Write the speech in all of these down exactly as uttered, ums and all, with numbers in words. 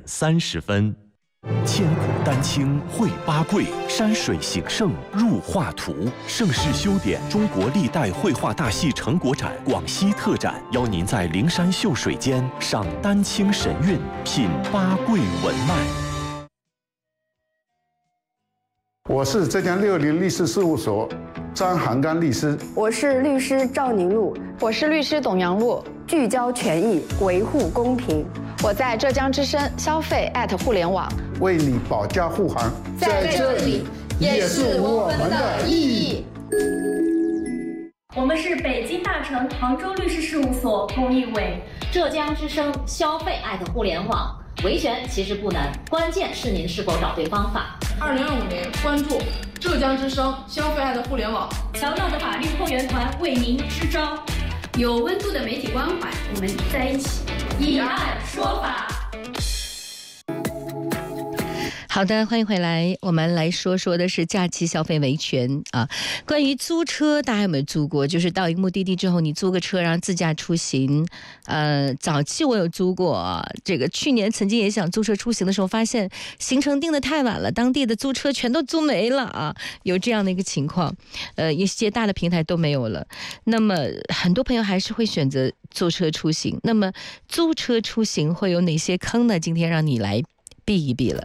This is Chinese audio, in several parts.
三十分。千古丹青绘八桂，山水形胜入画图。盛世修典中国历代绘画大戏成果展广西特展，邀您在灵山秀水间赏丹青神韵，品八桂文脉。 我是浙江六零律师事务所张涵刚律师， 我是律师赵宁路， 我是律师董阳路， 聚焦权益，维护公平。 我在浙江之声消费互联网为你保驾护航， 在这里也是我们的意义。 我们是北京大成杭州律师事务所公益委， 浙江之声消费互联网。维权其实不难，关键是您是否找对方法。 二零二五年，关注浙江之声消费互联网， 强大的法律后援团为您支招， 有温度的媒体关怀，我们在一起以案说法。 好的，欢迎回来。我们来说说的是假期消费维权啊。关于租车，大家有没有租过？就是到一个目的地之后，你租个车，然后自驾出行。呃，早期我有租过，这个去年曾经也想租车出行的时候，发现行程定得太晚了，当地的租车全都租没了啊，有这样的一个情况。呃，一些大的平台都没有了。那么很多朋友还是会选择租车出行。那么租车出行会有哪些坑呢？今天让你来避一避了。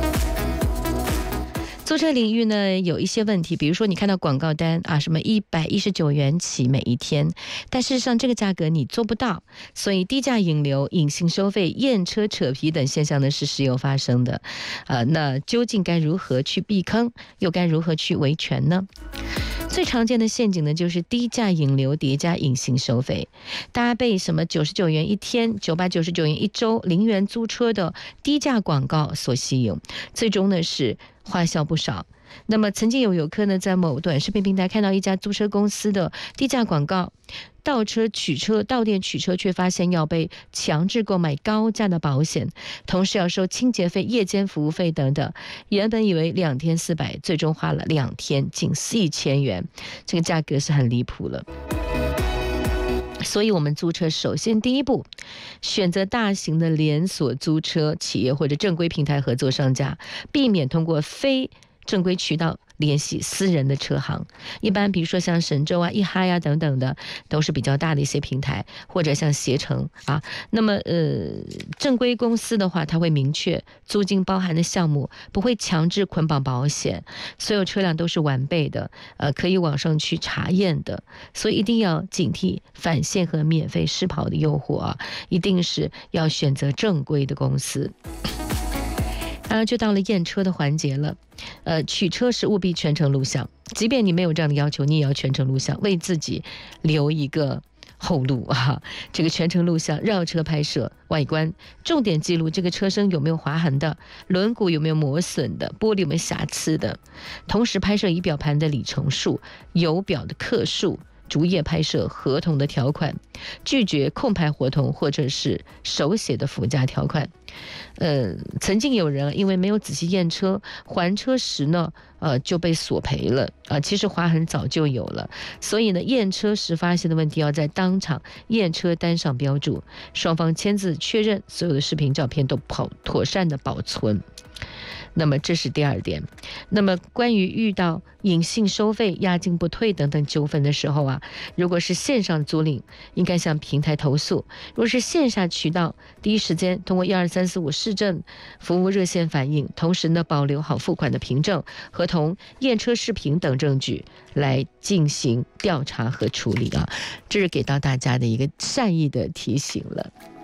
租车领域呢有一些问题，比如说你看到广告单啊，什么一百一十九元起每一天，但事实上这个价格你做不到，所以低价引流、隐性收费、验车扯皮等现象呢是时有发生的。呃，那究竟该如何去避坑，又该如何去维权呢？最常见的陷阱呢，就是低价引流叠加隐形收费，大家被什么九十九元一天、九百九十九元一周、零元租车的低价广告所吸引，最终呢是花销不少。那么曾经有游客呢在某短视频平台看到一家租车公司的低价广告，到车取车到店取车，却发现要被强制购买高价的保险，同时要收清洁费、夜间服务费等等。原本以为两天四百，最终花了两天近四千元，这个价格是很离谱了。所以我们租车首先第一步，选择大型的连锁租车企业或者正规平台合作商家，避免通过非正规渠道联系私人的车行。一般比如说像神州啊、一哈呀等等的，都是比较大的一些平台，或者像携程啊。那么呃，正规公司的话，它会明确租金包含的项目，不会强制捆绑保险，所有车辆都是完备的，呃，可以网上去查验的。所以一定要警惕返现和免费试跑的诱惑啊，一定是要选择正规的公司。然后就到了验车的环节了，呃，取车时务必全程录像，即便你没有这样的要求，你也要全程录像，为自己留一个后路啊！这个全程录像，绕车拍摄外观，重点记录这个车身有没有划痕的，轮毂有没有磨损的，玻璃有没有瑕疵的，同时拍摄仪表盘的里程数、油表的克数。逐页拍摄合同的条款，拒绝空白合同或者是手写的附加条款。呃，曾经有人因为没有仔细验车，还车时呢，呃就被索赔了啊、呃。其实划痕早就有了，所以呢，验车时发现的问题要在当场验车单上标注，双方签字确认，所有的视频、照片都妥妥善的保存。那么这是第二点。那么关于遇到隐性收费、押金不退等等纠纷的时候啊，如果是线上租赁，应该向平台投诉；如果是线下渠道，第一时间通过一二三四五市政服务热线反映，同时呢保留好付款的凭证、合同、验车视频等证据来进行调查和处理啊。这是给到大家的一个善意的提醒了。